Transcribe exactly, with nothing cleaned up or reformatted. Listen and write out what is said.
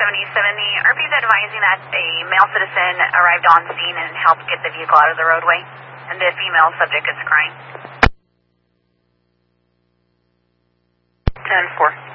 seventy-seven, the R P is advising that a male citizen arrived on scene and helped get the vehicle out of the roadway, and the female subject is crying. ten four.